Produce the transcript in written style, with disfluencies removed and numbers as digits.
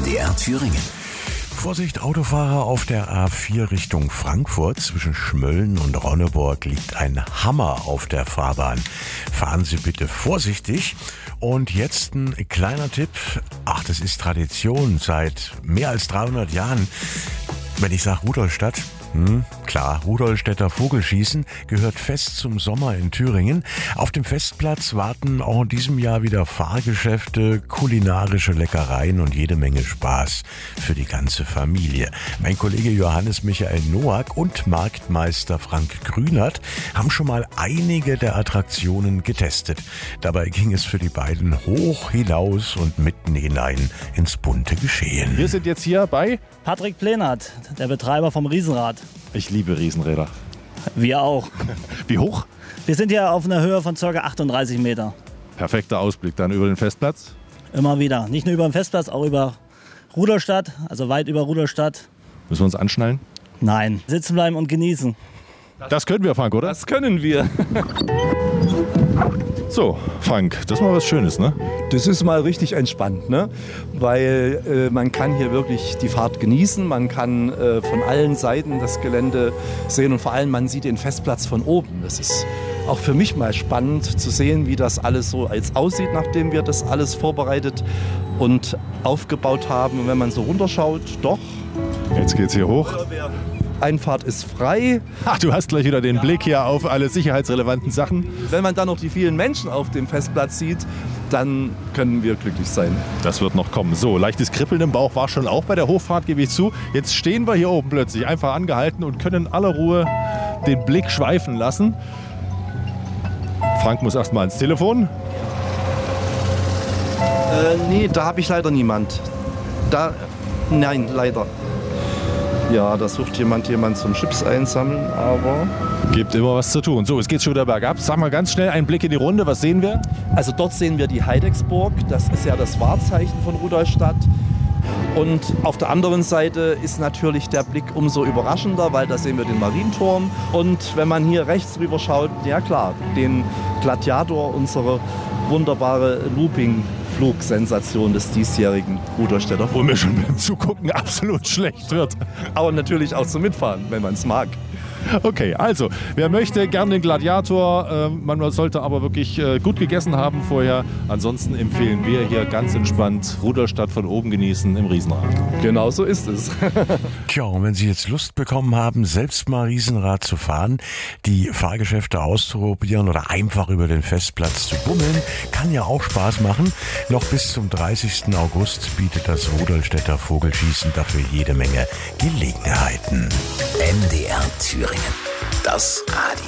MDR Thüringen. Vorsicht, Autofahrer, auf der A4 Richtung Frankfurt. Zwischen Schmölln und Ronneburg liegt ein Hammer auf der Fahrbahn. Fahren Sie bitte vorsichtig. Und jetzt ein kleiner Tipp. Das ist Tradition seit mehr als 300 Jahren. Wenn ich sage Rudolstadt, klar, Rudolstädter Vogelschießen gehört fest zum Sommer in Thüringen. Auf dem Festplatz warten auch in diesem Jahr wieder Fahrgeschäfte, kulinarische Leckereien und jede Menge Spaß für die ganze Familie. Mein Kollege Johannes Michael Noack und Marktmeister Frank Grünert haben schon mal einige der Attraktionen getestet. Dabei ging es für die beiden hoch hinaus und mitten hinein ins bunte Geschehen. Wir sind jetzt hier bei Patrick Plenert, der Betreiber vom Riesenrad. Ich liebe Riesenräder. Wir auch. Wie hoch? Wir sind hier auf einer Höhe von ca. 38 Meter. Perfekter Ausblick dann über den Festplatz. Immer wieder. Nicht nur über den Festplatz, auch über Rudolstadt, also weit über Rudolstadt. Müssen wir uns anschnallen? Nein, sitzen bleiben und genießen. Das können wir, Frank, oder? Das können wir. So, Frank, das ist mal was Schönes, ne? Das ist mal richtig entspannt, ne? Weil man kann hier wirklich die Fahrt genießen, man kann von allen Seiten das Gelände sehen und vor allem man sieht den Festplatz von oben. Das ist auch für mich mal spannend zu sehen, wie das alles so als aussieht, nachdem wir das alles vorbereitet und aufgebaut haben. Und wenn man so runterschaut, doch. Jetzt geht's hier hoch. Einfahrt ist frei. Du hast gleich wieder den Blick hier auf alle sicherheitsrelevanten Sachen. Wenn man dann noch die vielen Menschen auf dem Festplatz sieht, dann können wir glücklich sein. Das wird noch kommen. So, leichtes Kribbeln im Bauch war schon auch bei der Hochfahrt, gebe ich zu. Jetzt stehen wir hier oben plötzlich einfach angehalten und können in aller Ruhe den Blick schweifen lassen. Frank muss erst mal ans Telefon. Nee, da habe ich leider niemand. Nein, leider. Ja, da sucht jemand zum Chips einsammeln, aber... Gibt immer was zu tun. So, es geht schon wieder bergab. Sag mal ganz schnell einen Blick in die Runde. Was sehen wir? Also dort sehen wir die Heidecksburg. Das ist ja das Wahrzeichen von Rudolstadt. Und auf der anderen Seite ist natürlich der Blick umso überraschender, weil da sehen wir den Marienturm. Und wenn man hier rechts rüber schaut, ja klar, den Gladiator, unsere wunderbare Looping-Flugsensation des diesjährigen Rudolstädter. Wo mir schon beim Zugucken absolut schlecht wird. Aber natürlich auch zum Mitfahren, wenn man es mag. Okay, also, wer möchte, gern den Gladiator. Man sollte aber wirklich gut gegessen haben vorher. Ansonsten empfehlen wir hier ganz entspannt Rudolstadt von oben genießen im Riesenrad. Genau so ist es. Tja, und wenn Sie jetzt Lust bekommen haben, selbst mal Riesenrad zu fahren, die Fahrgeschäfte auszuprobieren oder einfach über den Festplatz zu bummeln, kann ja auch Spaß machen. Noch bis zum 30. August bietet das Rudolstädter Vogelschießen dafür jede Menge Gelegenheiten. MDR Thüringen. Das Radio.